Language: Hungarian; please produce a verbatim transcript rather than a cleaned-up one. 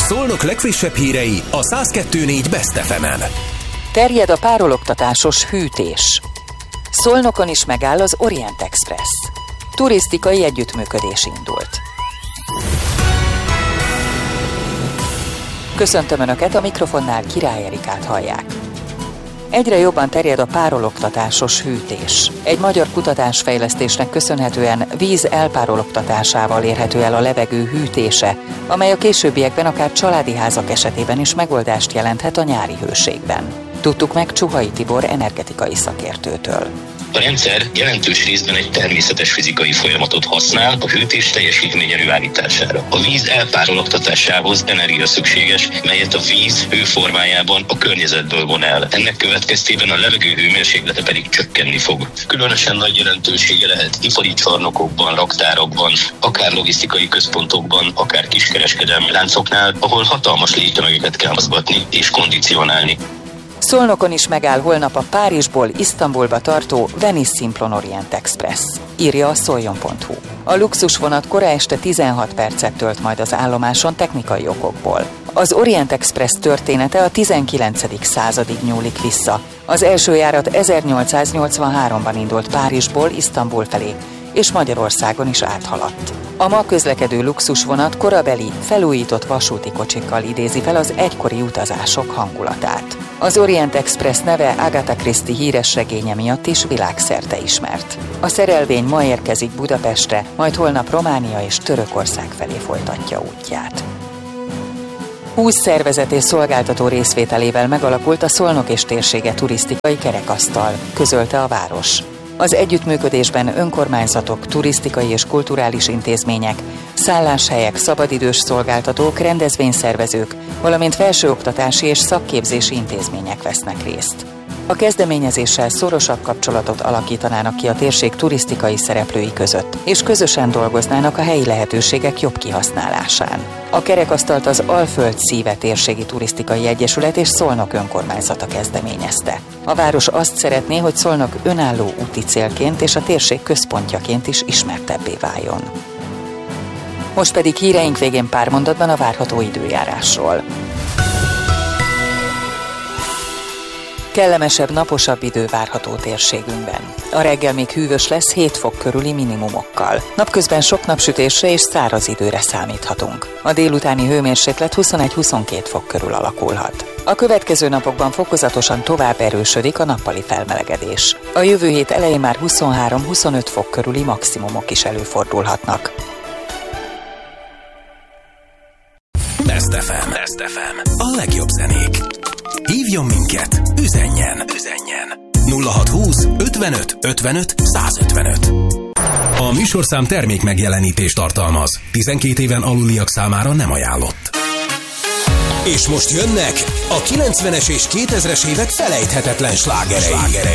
Szolnok legfrissebb hírei a száz kettő négy Best ef emen. Terjed a párologtatásos hűtés. Szolnokon is megáll az Orient Express. Turisztikai együttműködés indult. Köszöntöm Önöket, a mikrofonnál Király Erikát hallják. Egyre jobban terjed a párologtatásos hűtés. Egy magyar kutatásfejlesztésnek köszönhetően víz elpárologtatásával érhető el a levegő hűtése, amely a későbbiekben akár családi házak esetében is megoldást jelenthet a nyári hőségben. Tudtuk meg Csuhai Tibor energetikai szakértőtől. A rendszer jelentős részben egy természetes fizikai folyamatot használ a hűtés teljesítmény előállítására. A víz elpárologtatásához energia szükséges, melyet a víz hőformájában a környezetből von el. Ennek következtében a levegő hőmérséklete pedig csökkenni fog. Különösen nagy jelentősége lehet ipari csarnokokban, raktárakban, akár logisztikai központokban, akár kiskereskedelmi láncoknál, ahol hatalmas légytömegeket kell mozgatni és kondicionálni. Szolnokon is megáll holnap a Párizsból Isztambulba tartó Venice Simplon Orient Express, írja a szoljon pont hu. A luxusvonat kora este tizenhat percet tölt majd az állomáson technikai okokból. Az Orient Express története a tizenkilencedik századig nyúlik vissza. Az első járat ezernyolcszáznyolcvanháromban indult Párizsból Isztambul felé, és Magyarországon is áthaladt. A ma közlekedő luxusvonat korabeli, felújított vasúti kocsikkal idézi fel az egykori utazások hangulatát. Az Orient Express neve Agatha Christie híres regénye miatt is világszerte ismert. A szerelvény ma érkezik Budapestre, majd holnap Románia és Törökország felé folytatja útját. húsz szervezet és szolgáltató részvételével megalakult a Szolnok és térsége turisztikai kerekasztal, közölte a város. Az együttműködésben önkormányzatok, turisztikai és kulturális intézmények, szálláshelyek, szabadidős szolgáltatók, rendezvényszervezők, valamint felsőoktatási és szakképzési intézmények vesznek részt. A kezdeményezéssel szorosabb kapcsolatot alakítanának ki a térség turisztikai szereplői között, és közösen dolgoznának a helyi lehetőségek jobb kihasználásán. A kerekasztalt az Alföld Szíve Térségi Turisztikai Egyesület és Szolnok önkormányzata kezdeményezte. A város azt szeretné, hogy Szolnok önálló úti célként és a térség központjaként is ismertebbé váljon. Most pedig híreink végén pár mondatban a várható időjárásról. Kellemesebb, naposabb idő várható térségünkben. A reggel még hűvös lesz hét fok körüli minimumokkal. Napközben sok napsütésre és száraz időre számíthatunk. A délutáni hőmérséklet huszonegy-huszonkét fok körül alakulhat. A következő napokban fokozatosan tovább erősödik a nappali felmelegedés. A jövő hét elején már huszonhárom-huszonöt fok körüli maximumok is előfordulhatnak. Best ef em. Best ef em. A legjobb zenék. Hívjon minket, üzenjen, üzenjen. nulla hatszázhúsz ötvenöt ötvenöt százötvenöt. A műsorszám termék megjelenítést tartalmaz. tizenkét éven aluliak számára nem ajánlott. És most jönnek a kilencvenes és kétezres évek felejthetetlen slágerei.